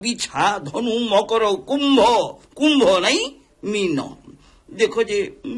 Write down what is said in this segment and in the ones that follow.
বিছা ধনু মকর কুম্ভ কুম্ভ নাই মীন ଦେଖ ଯେ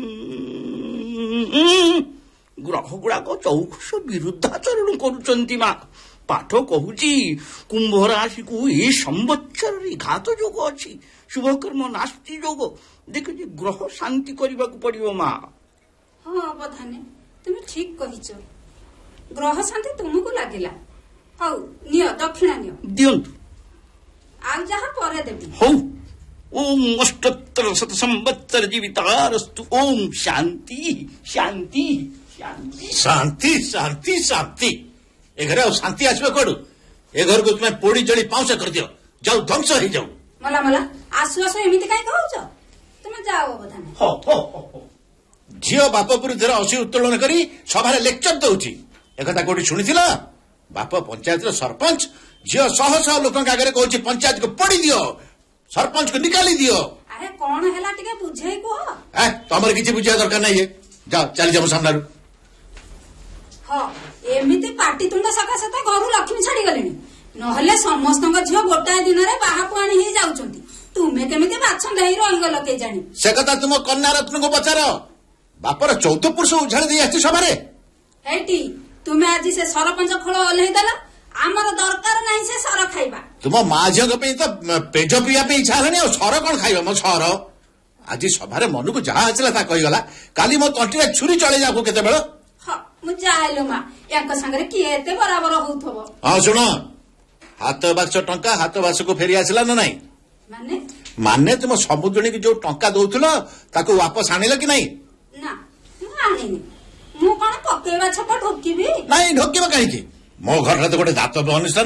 ଗ୍ରହ ଗୁଡାକ ଚୌକସ ବିରୁଦ୍ଧାଚରଣ କରୁଛନ୍ତି ମା ପାଠ କହୁଛି କୁମ୍ଭ ରାଶିକୁ ଏ ସମ୍ବତ୍ସରରେ ଘାତ ଯୋଗ ଅଛି ଶୁଭକର୍ମ ନାସ୍ତି ଯୋଗ ଦେଖ ଯେ ଗ୍ରହ ଶାନ୍ତି କରିବାକୁ ପଡିବ ମା। ହଁ ଅବଧାନେ ତୁମେ ଠିକ କହିଛ ଗ୍ରହ ଶାନ୍ତି ତୁମକୁ ଲାଗିଲା ହଉ ନିଅ ଦକ୍ଷିଣା ନିଅ ଦିଅନ୍ତୁ ଆଉ ଯାହା ପରେ ଦେବି। ହଉ ओम अष्टोत्तर शत संवत्सर जीवितारस्तु ओम शांति शांति शांति शांति शांति शांति ए घर शांति आसवे कोडू ए घर को तुम्हें पोड़ी जड़ी पाउस कर दियो जाओ ध्वंस हो जाओ मला मला आसु आसु एमिति काई कहउछ तुम जाओ अवधान हो हो हो झियो बाप विरुद्ध असी उत्तोलन करी सभारे लेक्चर दउची एकथा कोठी सुनिथिला बाप पंचायत सरपंच झियो शह शह लोकन आगे कहउची पंचायत को पोड़ी दियो सरपंच को निकाली दियो। अरे कौन है टिके बुझे को तमर किसी बुझा दरकार नहीं है जाओ चली जाओ सामने हाँ एमिति पार्टी तुंड सकाशे तो घर लक्ष्मी छाड़ी गले नहले समस्त झील गोटाए दिन में बाहर आनी ही जाउछंती तुमे केमिति बाछन देई रहिगल के जानी से कथा तुम कन्या रत्न को पचार बापर चौथ पुरुष उछाड़ी दे आछि सभारे हेटी तुमे आज से सरपंच खोल ओल्हे देला आमर दरकार नहीं से सर खाइबा तुम माँ झील तो पेज पीवा इच्छा हेनी सर कौन खाइबा मो सर आज सभारे मन को जहाँ आसला ता कहीगला काली मो तंटी छुरी चले जाको केते बेल मु जाइलो मा याक संगरे किए एते बराबर होउथबो। हां सुन हाथ बाक्स टंका हाथ बाक्स को फेरी आसला ना नहीं माने माने तुम समुद्रणी की जो टंका दउथलो ताको वापस आनिला कि नहीं ना मु आनिनी मु कोन पकेबा छपा ढोकीबी नहीं ढोकीबा काहे की मो घर तो गोटे दातव्य अनुष्ठान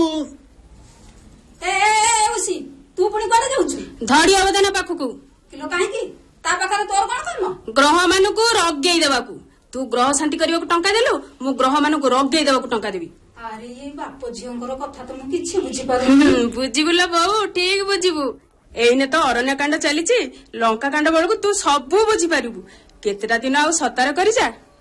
उसी तू पुणी कुआडे जाउछु धड़ी अवदान पाखकू किलो काहे की ता पाखरे तोर कोन कर्म ग्रह मानकू रगेई देबाकू तू ग्रह शांति करबाकू टंका देलु मु ग्रह मानकू रगेई देबाकू टंका देबी। अरे ये बाप झियोंकर कथा तो मु किछि बुझी पारु बुझिबुला बहु ठीक बुझिबु एइने तो अरण्य कांड चलीछि लंका कांड बेलकू तू सब बुझी पारिबु केतेटा दिन आउ सतार करि जा।